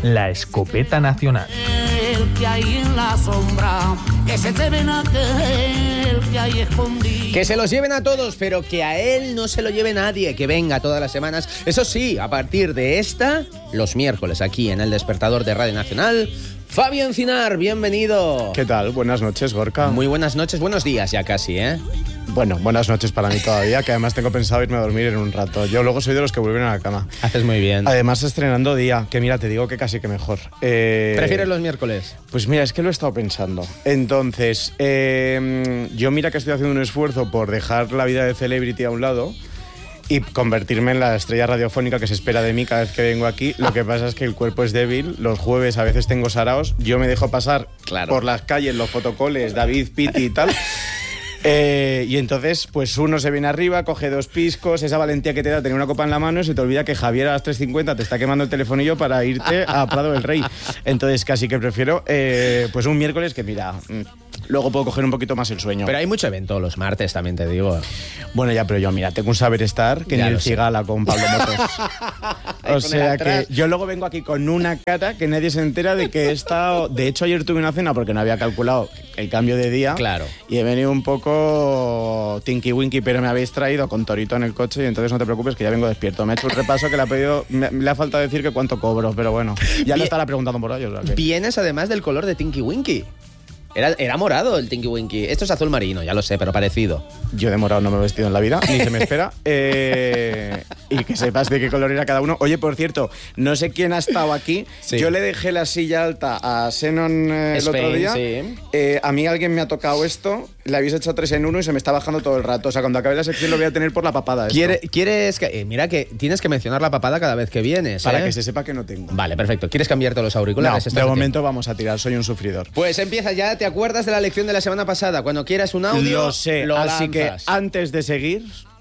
la escopeta nacional. El que hay en la sombra, que se te ven aquel que hay escondido. Que se los lleven a todos, pero que a él no se lo lleve nadie, que venga todas las semanas. Eso sí, a partir de los miércoles, aquí en El Despertador de Radio Nacional, Fabio Encinar, bienvenido. ¿Qué tal? Buenas noches, Gorka. Muy buenas noches, buenos días ya casi, ¿eh? Bueno, buenas noches para mí todavía, que además tengo pensado irme a dormir en un rato. Yo luego soy de los que vuelven a la cama. Haces muy bien. Además, estrenando día, que mira, te digo que casi que mejor. ¿Prefieres los miércoles? Pues mira, es que lo he estado pensando. Entonces, yo mira que estoy haciendo un esfuerzo por dejar la vida de celebrity a un lado y convertirme en la estrella radiofónica que se espera de mí cada vez que vengo aquí. Lo que pasa es que el cuerpo es débil, los jueves a veces tengo saraos, yo me dejo pasar por las calles, los fotocoles, David, Piti y tal. Y entonces, pues uno se viene arriba, coge 2 piscos, esa valentía que te da tener una copa en la mano, y se te olvida que Javier a las 3:50 te está quemando el telefonillo para irte a Prado del Rey. Entonces casi que prefiero pues un miércoles que mira, luego puedo coger un poquito más el sueño. Pero hay mucho evento los martes, también te digo. Bueno, ya, pero yo mira, tengo un saber estar que ya ni el Cigala con Pablo Motos. O sea que yo luego vengo aquí con una cara que nadie se entera de que he estado... De hecho, ayer tuve una cena porque no había calculado el cambio de día. Claro. Y he venido un poco tinky winky, pero me habéis traído con Torito en el coche y entonces no te preocupes que ya vengo despierto. Me he hecho un repaso que le ha pedido... Le ha faltado decir que cuánto cobro, pero bueno. Ya lo estará preguntando por ellos. O sea que... Vienes además del color de Tinky Winky. Era morado el Tinky Winky. Esto es azul marino, ya lo sé, pero parecido. Yo de morado no me he vestido en la vida, ni se me espera. Y que sepas de qué color era cada uno. Oye, por cierto, no sé quién ha estado aquí. Sí. Yo le dejé la silla alta a Xenon el otro día. Sí. A mí alguien me ha tocado esto, le habéis hecho 3 en 1 y se me está bajando todo el rato. O sea, cuando acabe la sección lo voy a tener por la papada. ¿Quieres que mira que tienes que mencionar la papada cada vez que vienes? Para que se sepa que no tengo. Vale, perfecto. ¿Quieres cambiarte los auriculares? No, de momento vamos a tirar, soy un sufridor. Pues empieza ya, ¿te acuerdas de la lección de la semana pasada? Cuando quieras un audio, lo sé, así que antes de seguir,